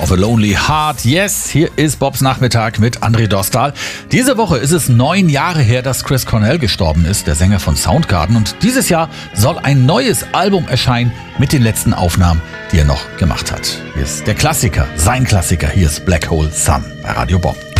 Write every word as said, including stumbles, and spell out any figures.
of a Lonely Heart. Yes, hier ist Bobs Nachmittag mit André Dostal. Diese Woche ist es neun Jahre her, dass Chris Cornell gestorben ist, der Sänger von Soundgarden. Und dieses Jahr soll ein neues Album erscheinen mit den letzten Aufnahmen, die er noch gemacht hat. Hier ist der Klassiker, sein Klassiker. Hier ist Black Hole Sun bei Radio Bob.